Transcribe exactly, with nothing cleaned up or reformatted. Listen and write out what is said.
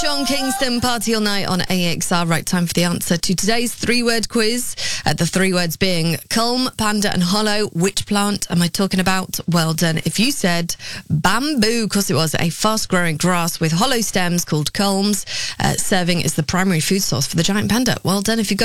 Sean Kingston, Party All Night on A X R. Right, time for the answer to today's three-word quiz. Uh, the three words being culm, panda and hollow. Which plant am I talking about? Well done. If you said bamboo, of course it was a fast-growing grass with hollow stems called culms, uh, serving as the primary food source for the giant panda. Well done. If you got